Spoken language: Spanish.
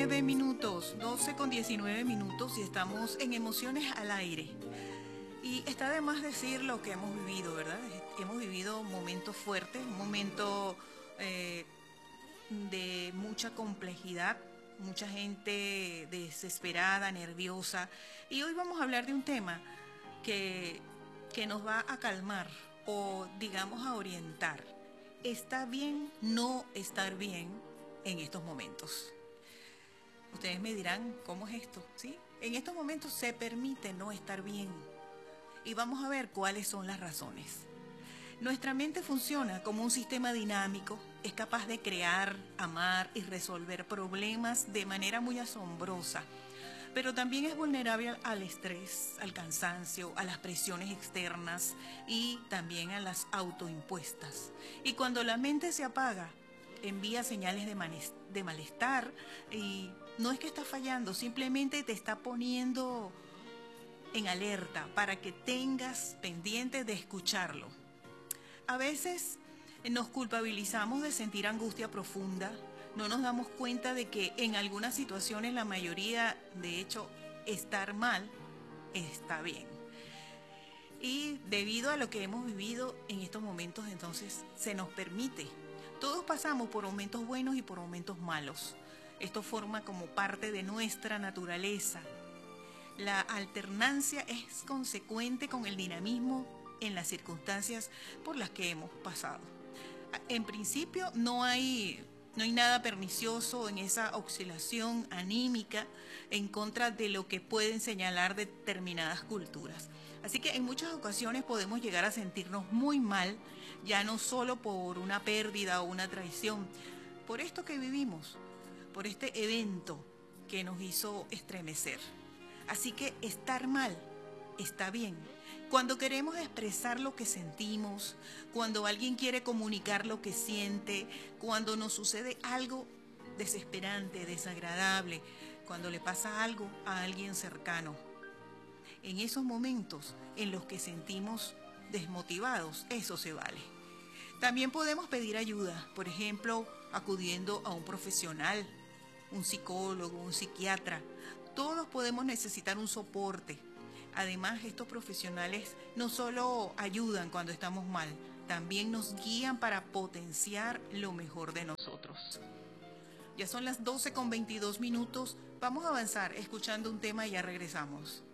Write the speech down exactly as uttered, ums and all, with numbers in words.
diecinueve minutos, doce con diecinueve minutos y estamos en Emociones al Aire. Y está de más decir lo que hemos vivido, ¿verdad? Hemos vivido momentos fuertes, un momento eh, de mucha complejidad, mucha gente desesperada, nerviosa. Y hoy vamos a hablar de un tema que, que nos va a calmar o, digamos, a orientar. ¿Está bien no estar bien en estos momentos? Ustedes me dirán, ¿cómo es esto? ¿Sí? En estos momentos se permite no estar bien. Y vamos a ver cuáles son las razones. Nuestra mente funciona como un sistema dinámico, es capaz de crear, amar y resolver problemas de manera muy asombrosa, pero también es vulnerable al estrés, al cansancio, a las presiones externas y también a las autoimpuestas. Y cuando la mente se apaga, envía señales de, de malestar y no es que está fallando, simplemente te está poniendo en alerta para que tengas pendiente de escucharlo. A veces nos culpabilizamos de sentir angustia profunda, no nos damos cuenta de que en algunas situaciones la mayoría, de hecho, estar mal está bien. Y debido a lo que hemos vivido en estos momentos, entonces se nos permite. Todos pasamos por momentos buenos y por momentos malos. Esto forma como parte de nuestra naturaleza. La alternancia es consecuente con el dinamismo en las circunstancias por las que hemos pasado. En principio no hay, no hay nada pernicioso en esa oscilación anímica en contra de lo que pueden señalar determinadas culturas. Así que en muchas ocasiones podemos llegar a sentirnos muy mal, ya no solo por una pérdida o una traición, por esto que vivimos, por este evento que nos hizo estremecer. Así que estar mal está bien. Cuando queremos expresar lo que sentimos, cuando alguien quiere comunicar lo que siente, cuando nos sucede algo desesperante, desagradable, cuando le pasa algo a alguien cercano. En esos momentos en los que sentimos desmotivados, eso se vale. También podemos pedir ayuda, por ejemplo, acudiendo a un profesional, un psicólogo, un psiquiatra. Todos podemos necesitar un soporte. Además, estos profesionales no solo ayudan cuando estamos mal, también nos guían para potenciar lo mejor de nosotros. Ya son las doce con veintidós minutos. Vamos a avanzar escuchando un tema y ya regresamos.